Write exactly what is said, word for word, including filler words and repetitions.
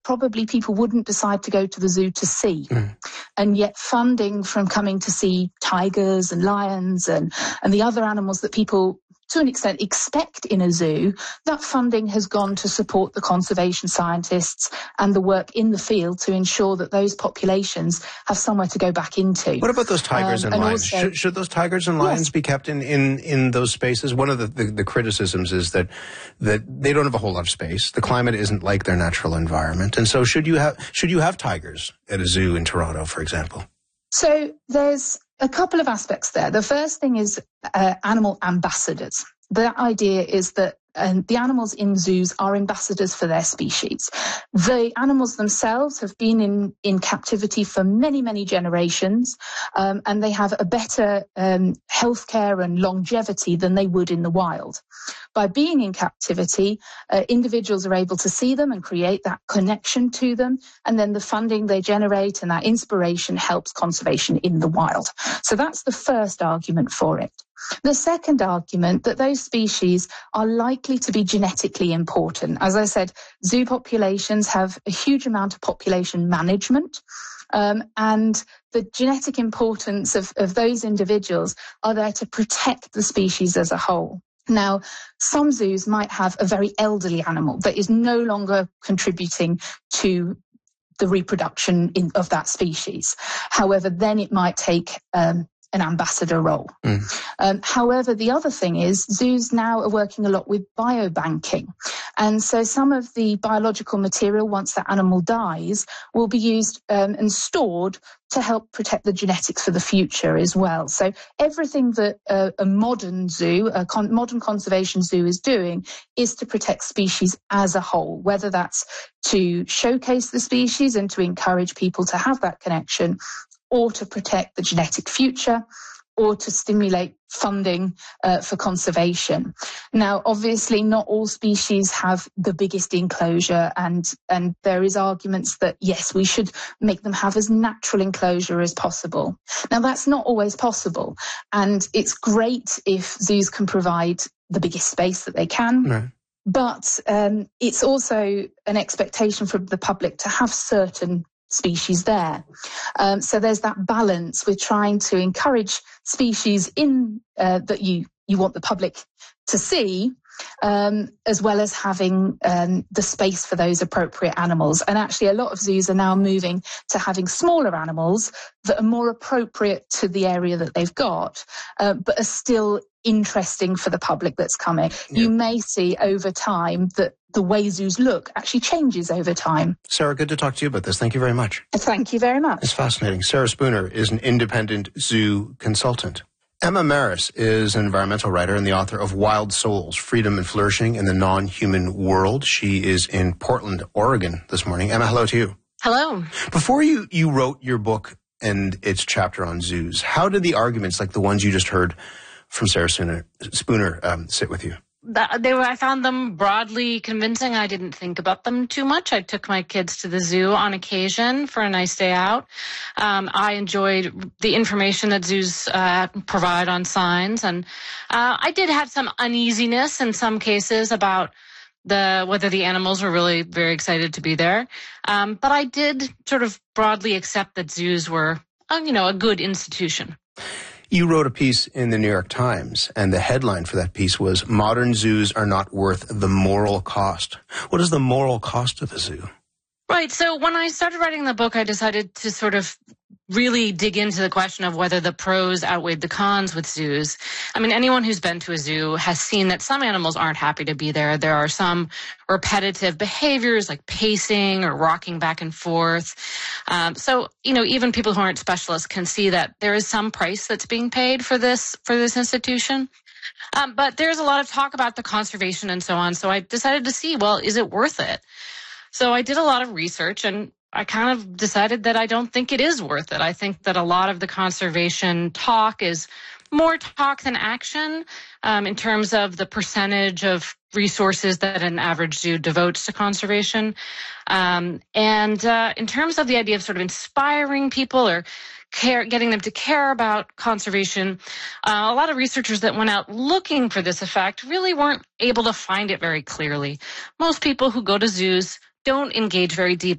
probably people wouldn't decide to go to the zoo to see. Mm. And yet funding from coming to see tigers and lions and, and the other animals that people, to an extent, expect in a zoo, that funding has gone to support the conservation scientists and the work in the field to ensure that those populations have somewhere to go back into. What about those tigers um, and, and lions? Also, should, should those tigers and lions yes. be kept in, in, in those spaces? One of the, the, the criticisms is that, that they don't have a whole lot of space. The climate isn't like their natural environment. And so should you have, should you have tigers at a zoo in Toronto, for example? So there's a couple of aspects there. The first thing is uh, animal ambassadors. The idea is that um, the animals in zoos are ambassadors for their species. The animals themselves have been in, in captivity for many, many generations, um, and they have a better um, healthcare and longevity than they would in the wild. By being in captivity, uh, individuals are able to see them and create that connection to them, and then the funding they generate and that inspiration helps conservation in the wild. So that's the first argument for it. The second argument, that those species are likely to be genetically important. As I said, zoo populations have a huge amount of population management, um, and the genetic importance of, of those individuals are there to protect the species as a whole. Now, some zoos might have a very elderly animal that is no longer contributing to the reproduction in, of that species. However, then it might take um, an ambassador role. Mm. Um, however, the other thing is zoos now are working a lot with biobanking. And so some of the biological material, once that animal dies, will be used um, and stored to help protect the genetics for the future as well. So everything that uh, a modern zoo, a con- modern conservation zoo is doing is to protect species as a whole, whether that's to showcase the species and to encourage people to have that connection, or to protect the genetic future, or to stimulate funding uh, for conservation. Now, obviously, not all species have the biggest enclosure, and, and there is arguments that, yes, we should make them have as natural enclosure as possible. Now, that's not always possible, and it's great if zoos can provide the biggest space that they can. Right. But um, it's also an expectation from the public to have certain species there. Um, so there's that balance with trying to encourage species in uh, that you, you want the public to see, um, as well as having um, the space for those appropriate animals. And actually a lot of zoos are now moving to having smaller animals that are more appropriate to the area that they've got, uh, but are still interesting for the public that's coming. Yeah. You may see over time that the way zoos look actually changes over time. Sarah, good to talk to you about this. Thank you very much. Thank you very much. It's fascinating. Sarah Spooner is an independent zoo consultant. Emma Maris is an environmental writer and the author of Wild Souls, Freedom and Flourishing in the Non-Human World. She is in Portland, Oregon this morning. Emma, hello to you. Hello. Before you, you wrote your book and its chapter on zoos, how did the arguments like the ones you just heard from Sarah Spooner, Spooner um, sit with you? They were, I found them broadly convincing. I didn't think about them too much. I took my kids to the zoo on occasion for a nice day out. Um, I enjoyed the information that zoos uh, provide on signs, and uh, I did have some uneasiness in some cases about the whether the animals were really very excited to be there. Um, but I did sort of broadly accept that zoos were, uh, you know, a good institution. You wrote a piece in the New York Times, and the headline for that piece was, "Modern zoos are not worth the moral cost." What is the moral cost of a zoo? Right. So when I started writing the book, I decided to sort of really dig into the question of whether the pros outweighed the cons with zoos. I mean, anyone who's been to a zoo has seen that some animals aren't happy to be there. There are some repetitive behaviors like pacing or rocking back and forth. Um, so, you know, even people who aren't specialists can see that there is some price that's being paid for this, for this institution. Um, but there's a lot of talk about the conservation and so on. So I decided to see, well, is it worth it? So I did a lot of research, and I kind of decided that I don't think it is worth it. I think that a lot of the conservation talk is more talk than action um, in terms of the percentage of resources that an average zoo devotes to conservation. Um, and uh, in terms of the idea of sort of inspiring people or care, getting them to care about conservation, uh, a lot of researchers that went out looking for this effect really weren't able to find it very clearly. Most people who go to zoos don't engage very deeply